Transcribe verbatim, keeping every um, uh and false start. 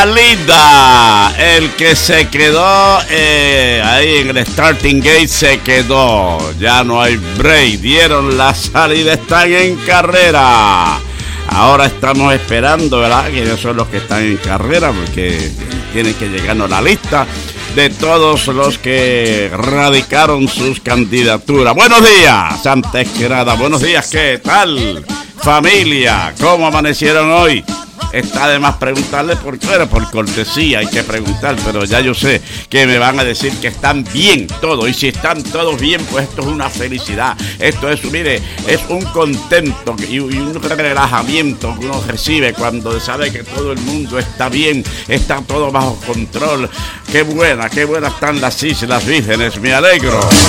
Salida, el que se quedó eh, ahí en el starting gate se quedó, ya no hay break, dieron la salida, están en carrera. Ahora estamos esperando, ¿verdad?, que ellos son los que están en carrera, porque tienen que llegarnos la lista de todos los que radicaron sus candidaturas. Buenos días, antes que nada, buenos días, ¿qué tal, familia? ¿Cómo amanecieron hoy? Está de más preguntarle porque, bueno, por cortesía hay que preguntar, pero ya yo sé que me van a decir que están bien todos, y si están todos bien, pues esto es una felicidad, esto es, mire, es un contento y, y un relajamiento que uno recibe cuando sabe que todo el mundo está bien, está todo bajo control. Qué buena, qué buenas están las Islas Vírgenes, me alegro.